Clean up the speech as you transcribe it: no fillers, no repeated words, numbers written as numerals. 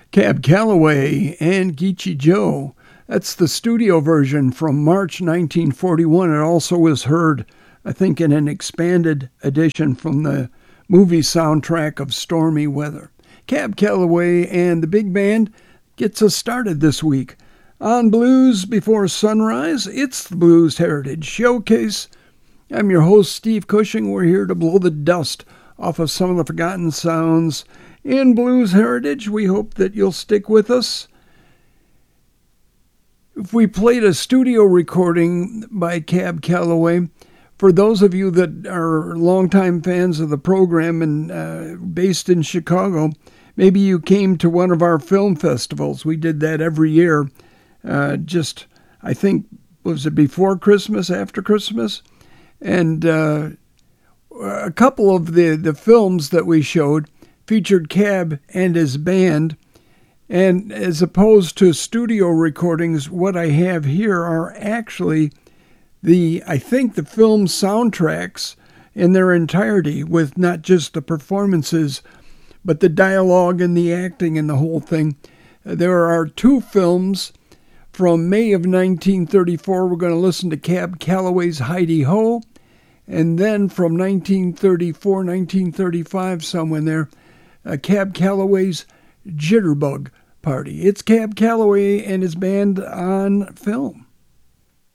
Cab Calloway and Geechee Joe. That's the studio version from March 1941. It also was heard, I think, in an expanded edition from the movie soundtrack of Stormy Weather. Cab Calloway and the big band gets us started this week. On Blues Before Sunrise, it's the Blues Heritage Showcase. I'm your host, Steve Cushing. We're here to blow the dust off of some of the forgotten sounds in blues heritage. We hope that you'll stick with us. If we played a studio recording by Cab Calloway, for those of you that are longtime fans of the program and based in Chicago, maybe you came to one of our film festivals. We did that every year. I think, was it before Christmas, after Christmas? And a couple of the films that we showed featured Cab and his band. And as opposed to studio recordings, what I have here are actually the film soundtracks in their entirety, with not just the performances, but the dialogue and the acting and the whole thing. There are two films from May of 1934. We're going to listen to Cab Calloway's Heidi Ho, and then from 1934, 1935, somewhere there, Cab Calloway's Jitterbug Party. It's Cab Calloway and his band on film.